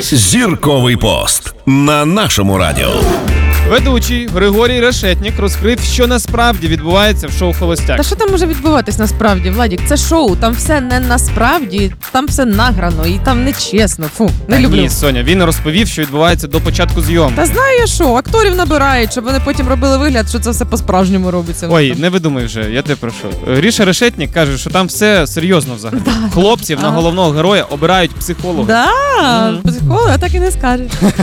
Зірковий пост на нашому радіо. Ведучий Григорій Решетнік розкрив, що насправді відбувається в шоу «Холостяк». Та що там може відбуватись насправді, Владік? Це шоу, там все не насправді, там все награно і там нечесно. Фу, не люблю. Ні, Соня, він розповів, що відбувається до початку зйомки. Та знаю я що, акторів набирають, щоб вони потім робили вигляд, що це все по-справжньому робиться. Ой, не видумай вже, я тебе прошу. Гріша Решетнік каже, що там все серйозно взагалі. Хлопців на головного героя обирають психологи. Да, психолога так і не скажеш.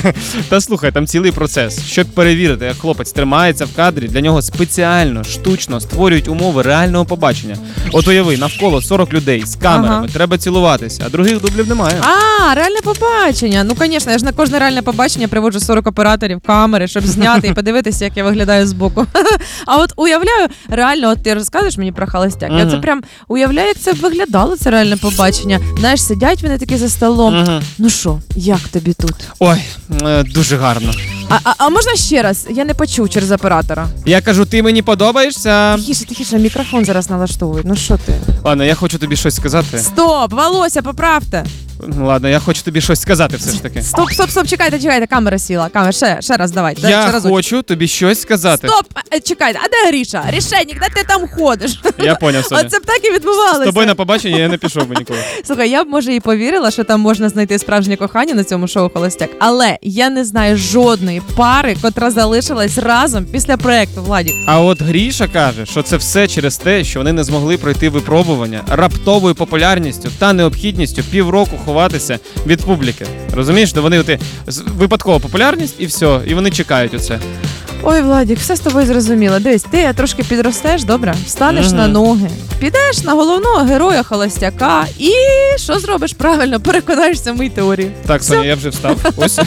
Та слухай, там цілий процес. Щоб перевірити, як хлопець тримається в кадрі, для нього спеціально, штучно створюють умови реального побачення. От уяви, навколо 40 людей з камерами, треба цілуватися, а других дублів немає. Реальне побачення. Ну, звісно, я ж на кожне реальне побачення приводжу 40 операторів камери, щоб зняти і подивитися, як я виглядаю збоку. А от уявляю, реально, от ти розказуєш мені про «Холостяк», я це прям уявляю, як це виглядало, це реальне побачення. Знаєш, сидять вони такі за столом. Ну що, як тобі тут? Ой, дуже гарно. А можна ще раз? Я не почув через оператора. Я кажу, ти мені подобаєшся. Тихіше, мікрофон зараз налаштовують. Ну що ти? Ладно, я хочу тобі щось сказати. Стоп, волосся, поправте. Ладно, я хочу тобі щось сказати все ж таки. Стоп, чекайте, камера сіла. Ще раз, давай. Я хочу тобі щось сказати. Стоп, чекайте, а де Гріша? Решетнік, де ти там ходиш? Я поняв, Соня. Оце б так і відбувалося. З тобою на побачення я не пішов би ніколи. Слухай, я б, може, і повірила, що там можна знайти справжнє кохання на цьому шоу «Холостяк», але я не знаю жодної пари, котра залишилась разом після проекту, Владік. А от Гріша каже, що це все через те, що вони не змогли пройти випробування раптовою популярністю та необхідністю півроку ховатися від публіки. Розумієш, де вони випадкова популярність і все, і вони чекають оце. Ой, Владік, все з тобою зрозуміло. Дивись, ти трошки підростеш, добре? Встанеш на ноги, підеш на головного героя «Холостяка» і що зробиш правильно? Переконаєшся в моїй теорії. Так, Соня, я вже встав. Ось.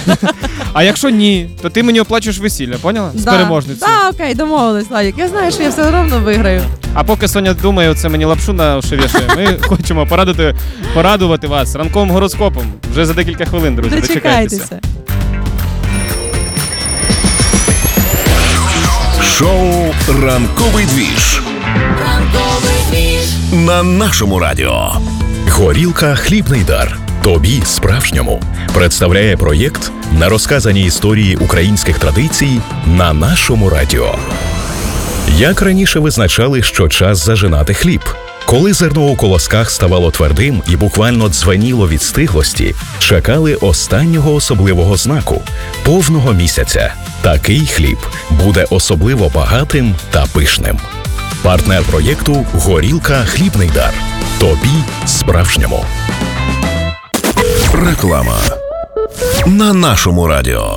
А якщо ні, то ти мені оплачуєш весілля, поняла? З переможницею. Так, окей, домовились, Владік. Я знаю, що я все одно виграю. А поки Соня думає, оце мені лапшу на уші вішає, ми хочемо порадувати вас ранковим гороскопом. Вже за декілька хвилин, друзі. Дочекайтеся. Шоу «Ранковий двіж» на нашому радіо. Горілка «Хлібний дар». Тобі справжньому представляє проєкт на розказані історії українських традицій на нашому радіо. Як раніше визначали, що час зажинати хліб? Коли зерно у колосках ставало твердим і буквально дзвеніло від стиглості, чекали останнього особливого знаку – повного місяця. Такий хліб буде особливо багатим та пишним. Партнер проєкту «Горілка «Хлібний дар». Тобі справжньому. Реклама на нашому радіо.